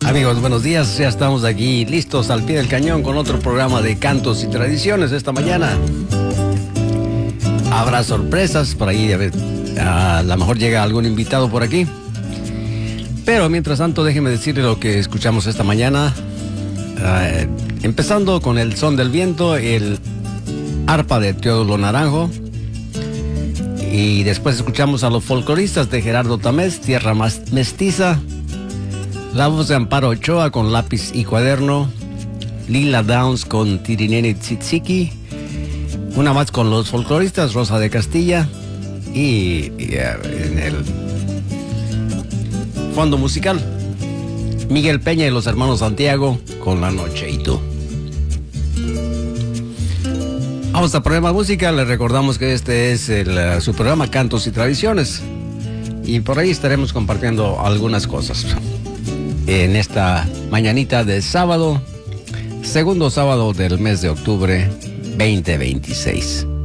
Amigos, buenos días. Ya estamos aquí listos al pie del cañón con otro programa de cantos y tradiciones esta mañana. Habrá sorpresas por ahí, a lo mejor llega algún invitado por aquí. Pero mientras tanto, déjeme decirle lo que escuchamos esta mañana. Empezando con el son del viento, el arpa de Teodulo Naranjo. Y después escuchamos a los folcloristas de Gerardo Tamés, Tierra Mestiza. La voz de Amparo Ochoa con Lápiz y Cuaderno. Lila Downs con Tirineni Tzitziki. Una más con los folcloristas, Rosa de Castilla. Y en el fondo musical, Miguel Peña y los hermanos Santiago con La Noche y Tú. Vamos a programa música. Les recordamos que este es su programa Cantos y Tradiciones. Y por ahí estaremos compartiendo algunas cosas en esta mañanita de sábado, segundo sábado del mes de octubre 2026.